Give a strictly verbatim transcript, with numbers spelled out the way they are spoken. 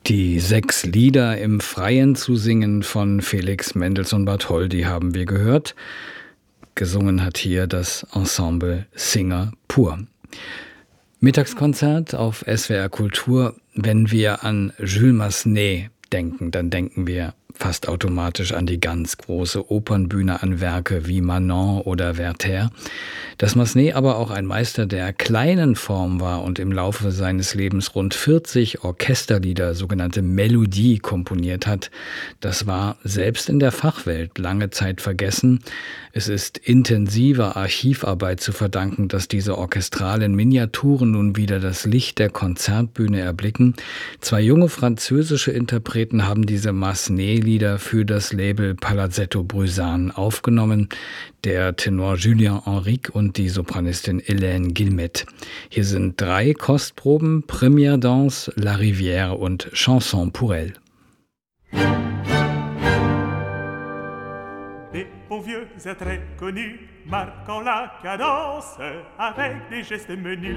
Die sechs Lieder im Freien zu singen von Felix Mendelssohn Bartholdy haben wir gehört. Gesungen hat hier das Ensemble Singer pur. Mittagskonzert auf S W R Kultur. Wenn wir an Jules Massenet denken, dann denken wir fast automatisch an die ganz große Opernbühne, an Werke wie Manon oder Werther. Dass Massenet aber auch ein Meister der kleinen Form war und im Laufe seines Lebens rund vierzig Orchesterlieder, sogenannte Melodie, komponiert hat, das war selbst in der Fachwelt lange Zeit vergessen. Es ist intensiver Archivarbeit zu verdanken, dass diese orchestralen Miniaturen nun wieder das Licht der Konzertbühne erblicken. Zwei junge französische Interpreten haben diese Massenet-Lieder für das Label Palazzetto Bruzane aufgenommen, der Tenor Julien Henrique und die Sopranistin Hélène Guilmette. Hier sind drei Kostproben: Première Danse, La Rivière und Chanson pour elle. Des bons vieux airs très connus, marquant la cadence, avec des gestes menus,